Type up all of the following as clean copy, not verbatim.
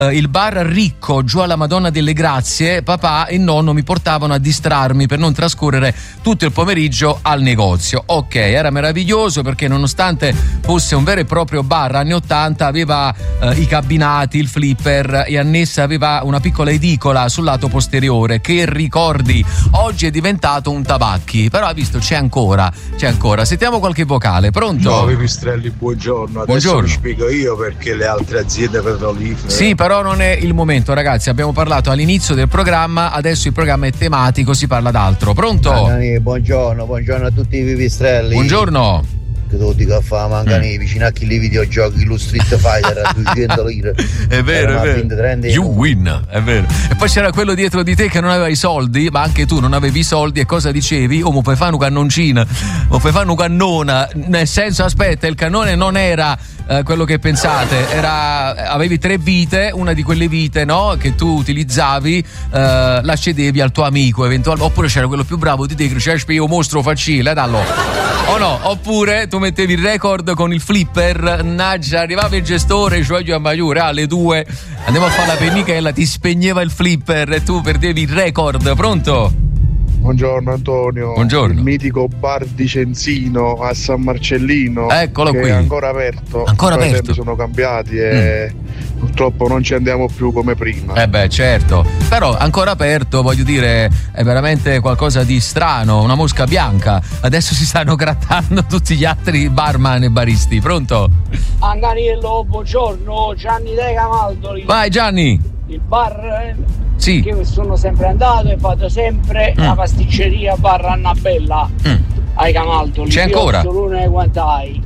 il bar ricco giù alla Madonna delle Grazie, papà e nonno mi portavano a distrarmi per non trascorrere tutto il pomeriggio al negozio. Ok, era meraviglioso perché nonostante fosse un vero e proprio bar anni 80 aveva i cabinati, il flipper e annessa aveva una piccola edicola sul lato posteriore. Che ricordi, oggi è diventato un tabacchi, però ha visto c'è ancora. Sentiamo qualche vocale. Pronto? Ciao Pipistrelli, buongiorno. Adesso vi spiego io perché le altre aziende petrolifere. Sì, però non è il momento, ragazzi, abbiamo parlato all'inizio del programma, adesso il programma è tematico, si parla d'altro. Pronto? Buongiorno a tutti i Pipistrelli. Buongiorno. Che tutti che fa mancani vicino a chi li videogiochi, lo Street Fighter a 200 lire. È vero. You win, è vero. E poi c'era quello dietro di te che non aveva i soldi, ma anche tu non avevi i soldi e cosa dicevi? Oh, mo puoi fare un cannoncina, o puoi fare un cannona, nel senso, aspetta, il cannone non era quello che pensate, avevi 3 vite, una di quelle vite, no, che tu utilizzavi, la cedevi al tuo amico eventualmente, oppure c'era quello più bravo di te che diceva io mostro facile, dallo. O no, oppure tu mettevi il record con il flipper, arrivava il gestore, cioè io a Maiure alle 2 andiamo a fare la pennichella, ti spegneva il flipper e tu perdevi il record. Pronto? Buongiorno Antonio. Buongiorno. Il mitico bar di Cenzino a San Marcellino, eccolo che qui, è ancora aperto. Ancora aperto. I tempi sono cambiati e purtroppo non ci andiamo più come prima. Certo, però ancora aperto, voglio dire, è veramente qualcosa di strano, una mosca bianca. Adesso si stanno grattando tutti gli altri barman e baristi. Pronto? Anganiello, buongiorno, Gianni De Camaldoli. Vai Gianni. Il bar sì, che sono sempre andato e vado sempre la pasticceria bar Annabella ai Camaldoli. C'è ancora? Solone quantai.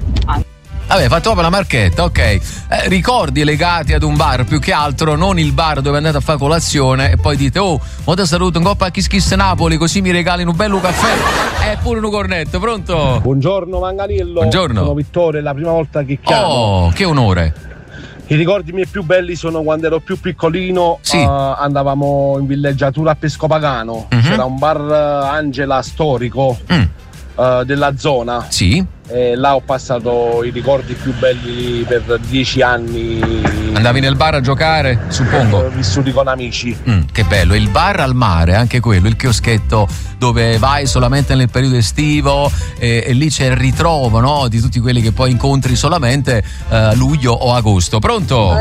Vabbè, fatto proprio la marchetta, ok. Ricordi legati ad un bar, più che altro non il bar dove andate a fare colazione e poi dite mo te saluto un coppa a Kiss Napoli così mi regali un bello caffè e pure un cornetto. Pronto? Buongiorno Manganillo. Buongiorno. Sono Vittore, è la prima volta che chiamo. Oh, che onore. I ricordi miei più belli sono quando ero più piccolino, andavamo in villeggiatura a Pescopagano, c'era un bar Angela storico della zona. Sì. E là ho passato i ricordi più belli per 10 anni. Andavi nel bar a giocare, suppongo? Vissuti con amici. Che bello, il bar al mare, anche quello, il chioschetto dove vai solamente nel periodo estivo e lì c'è il ritrovo, no, di tutti quelli che poi incontri solamente luglio o agosto. Pronto?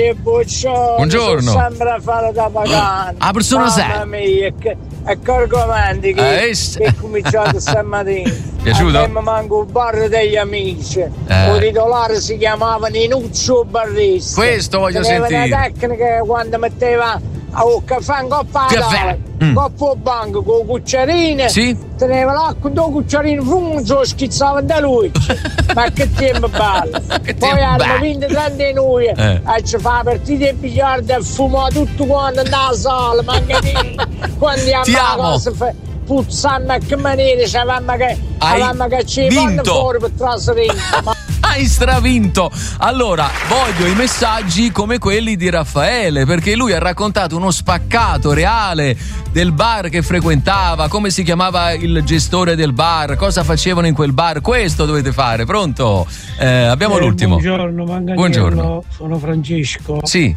Buongiorno. Sembra fare da vacanza. A persona sei. Mamma mia, che argomenti che è cominciato stamattina. Piaciuto? Mi manco un bar degli amici. Il titolare si chiamava Ninuccio Barristi. Questo voglio sentire. Una tecnica quando metteva caffè in coppa coppa banco con cucciarine, teneva l'acqua, 2 cucciarine, schizzava da lui. Ma che tempo bello! Poi hanno vinto tanti noi e ci fa la partita di biliardo e fumò tutto quanto nella sala. Ma che quando andiamo a cosa puzzando a che maniera avevamo che ci vanno fuori per trasferire. Hai stravinto. Allora, voglio i messaggi come quelli di Raffaele, perché lui ha raccontato uno spaccato reale del bar che frequentava, come si chiamava il gestore del bar, cosa facevano in quel bar. Questo dovete fare. Pronto? Abbiamo l'ultimo. Buongiorno Manganiello. Buongiorno. Sono Francesco. Sì.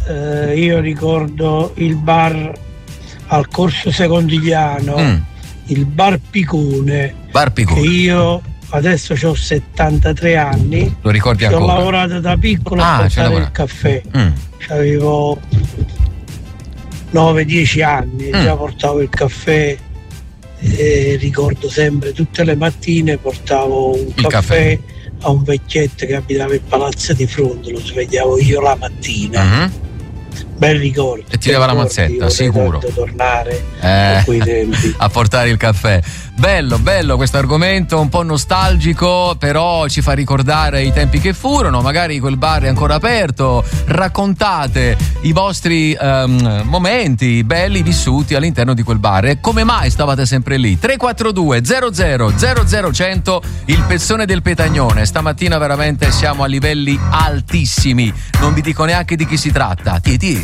Io ricordo il bar al Corso Secondigliano, il bar Picone. Bar Picone. Che io adesso ho 73 anni. Lo ricordi ancora? Ho lavorato da piccolo a portare il caffè. Avevo 9-10 anni, già portavo il caffè e ricordo sempre tutte le mattine portavo un caffè a un vecchietto che abitava in Palazzo di Fronte, lo svegliavo io la mattina. Bel ricordo. E ti leva la mazzetta, sicuro. Tornare a quei tempi a portare il caffè. Bello questo argomento, un po' nostalgico, però ci fa ricordare i tempi che furono. Magari quel bar è ancora aperto. Raccontate i vostri momenti belli vissuti all'interno di quel bar e come mai stavate sempre lì. 342 00 100, il pezzone del Petagnone. Stamattina veramente siamo a livelli altissimi, non vi dico neanche di chi si tratta. Ti